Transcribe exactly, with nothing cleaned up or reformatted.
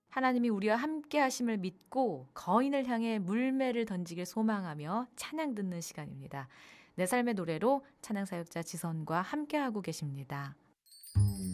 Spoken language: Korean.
하나님이 우리와 함께 하심을 믿고 거인을 향해 물매를 던지길 소망하며 찬양 듣는 시간입니다. 내 삶의 노래로 찬양 사역자 지선과 함께하고 계십니다.